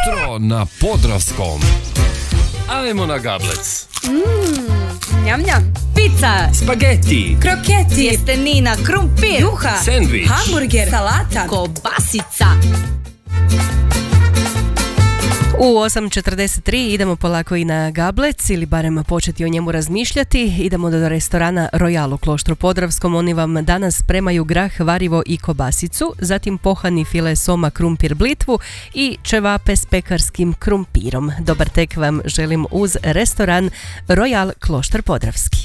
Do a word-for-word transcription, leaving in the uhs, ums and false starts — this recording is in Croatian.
Jutro na Podravskom. Ajmo na gablec. Mmm, njam njam. Pizza, Spaghetti, kroketi, tjestenina, krumpir, juha, sendvič, hamburger, salata, kobasica. U osam četrdeset tri idemo polako i na gablec ili barem početi o njemu razmišljati. Idemo do restorana Royal u Kloštru Podravskom. Oni vam danas spremaju grah, varivo i kobasicu, zatim pohani file soma, krumpir, blitvu i ćevape s pekarskim krumpirom. Dobar tek vam želim uz restoran Royal Kloštar Podravski.